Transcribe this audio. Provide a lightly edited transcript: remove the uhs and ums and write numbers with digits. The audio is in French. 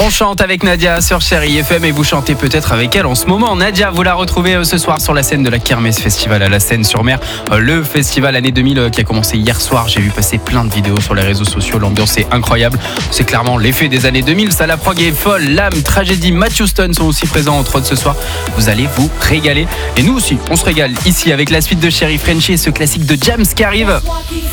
On chante avec Nadia sur Chérie FM et vous chantez peut-être avec elle en ce moment. Nadia, vous la retrouvez ce soir sur la scène de la Kermesse Festival à la Seine-sur-Mer. Le festival année 2000 qui a commencé hier soir. J'ai vu passer plein de vidéos sur les réseaux sociaux. L'ambiance est incroyable. C'est clairement l'effet des années 2000. Ça, la prog est folle. L'âme, Tragédie, Matt Houston sont aussi présents entre autres ce soir. Vous allez vous régaler. Et nous aussi, on se régale ici avec la suite de Chérie Frenchie et ce classique de Jams qui arrive.